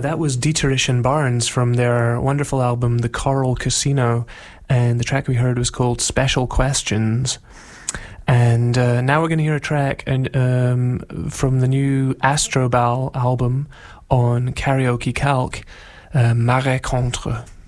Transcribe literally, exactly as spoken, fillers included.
that was Dieterich and Barnes from their wonderful album The Coral Casino, and the track we heard was called Special Questions. And uh, now we're going to hear a track and, um, from the new Astrobal album on Karaoke Calc, uh, Marais Contre.